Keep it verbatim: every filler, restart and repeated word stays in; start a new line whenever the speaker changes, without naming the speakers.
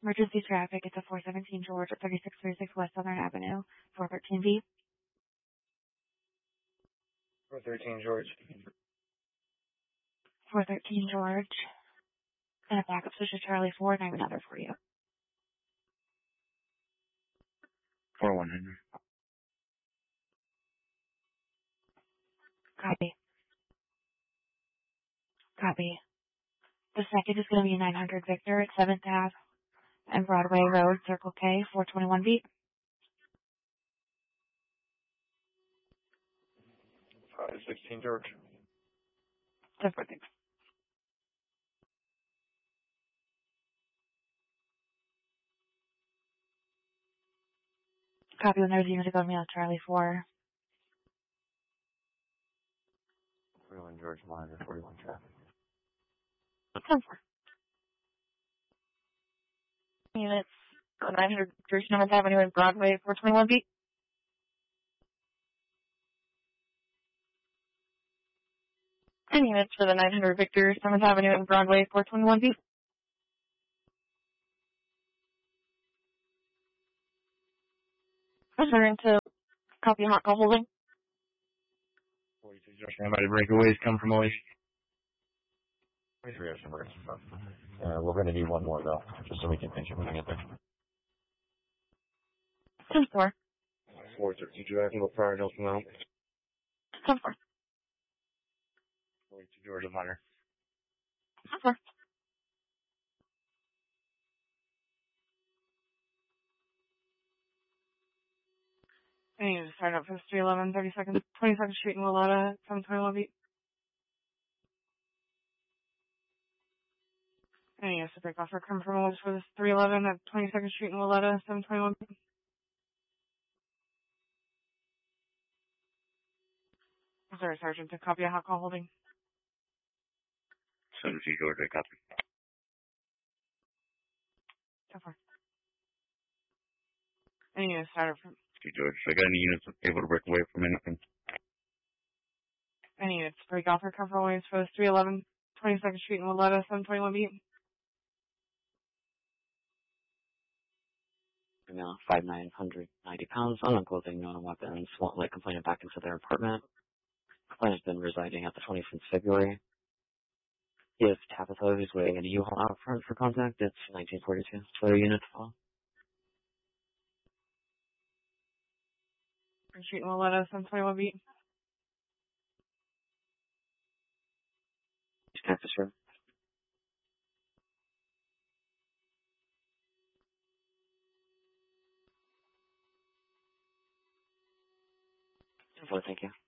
Emergency traffic. It's a four seventeen George at thirty-six thirty-six West Southern Avenue, four thirteen B.
four thirteen George.
four thirteen George. And a backup switch to Charlie four, and I have another for you.
four one hundred.
Copy. Copy. The second is going to be nine hundred Victor at seventh Ave and Broadway Road, Circle K, four twenty-one B.
five sixteen George.
That's perfect. Copy when there's a unit to go to me on Charlie four.
forty-one George, monitor forty-one traffic.
ten four. Units on nine hundred George North Avenue and Broadway, four twenty-one B. ten units for the nine hundred Victor, seventh Avenue and Broadway, four twenty-one B. Referring to copy hot call holding.
forty-two George, anybody breakaways come from Oasis? forty-three Ocean Breaks. Uh, we're going to need one more, though, just so we can finish it when we get there.
ten four.
four thirty Dragon, go prior, Nelson Mount.
ten four.
forty-two George, monitor.
ten four. I need to start up for three eleven, thirty-second, twenty-second Street in Willetta, seven twenty-one B. I need us to break off our current promos for this three eleven at twenty-second Street in Willetta, seven twenty-one B. Sorry, Sergeant, to copy a hot call holding.
seventeen George, I copy.
ten four. I need to start up for...
George, I got any units able to break away from anything?
I need to break off our current promos for this three eleven, twenty-second Street in Willetta, seven twenty-one B.
Female, five nine hundred ninety pounds, unknown clothing, known weapons, won't let complainant back into their apartment. Complainant has been residing at the twentieth of February. If Tabitha is waiting in a U-Haul out front for contact, it's nineteen forty-two. So their unit to follow.
Street in Willetta, seven twenty-one B.
Cactus River. Thank you.